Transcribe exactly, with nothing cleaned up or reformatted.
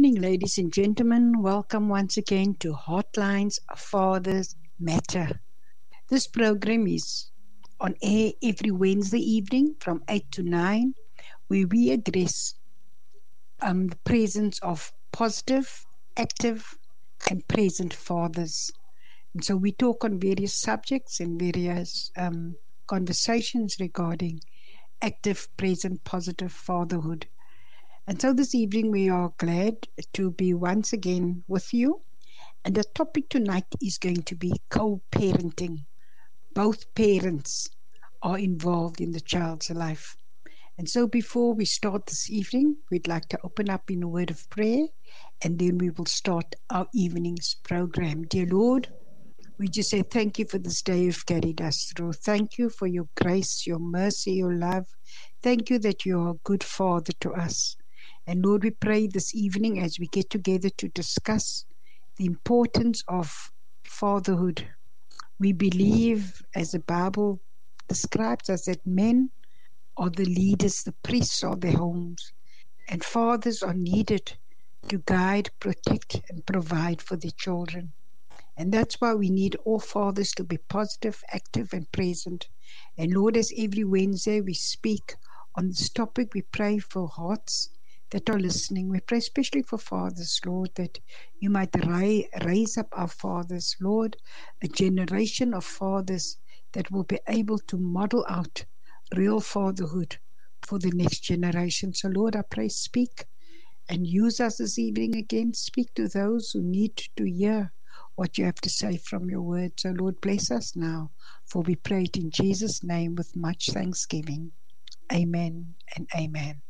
evening, ladies and gentlemen. Welcome once again to Hotlines Fathers Matter. This program is on air every Wednesday evening from eight to nine, where we address um, the presence of positive, active, and present fathers. And so we talk on various subjects and various um, conversations regarding active, present, positive fatherhood. And so this evening we are glad to be once again with you. And the topic tonight is going to be co-parenting. Both parents are involved in the child's life. And so before we start this evening, we'd like to open up in a word of prayer, and then we will start our evening's program. Dear Lord, we just say thank you for this day you've carried us through. Thank you for your grace, your mercy, your love. Thank you that you are a good Father to us. And Lord, we pray this evening as we get together to discuss the importance of fatherhood. We believe, as the Bible describes us, that men are the leaders, the priests of their homes, and fathers are needed to guide, protect, and provide for their children. And that's why we need all fathers to be positive, active, and present. And Lord, as every Wednesday we speak on this topic, we pray for hearts that are listening. We pray especially for fathers, Lord, that you might ra- raise up our fathers, Lord, a generation of fathers that will be able to model out real fatherhood for the next generation. So, Lord, I pray, speak and use us this evening again. Speak to those who need to hear what you have to say from your word. So, Lord, bless us now, for we pray it in Jesus' name with much thanksgiving. Amen and amen.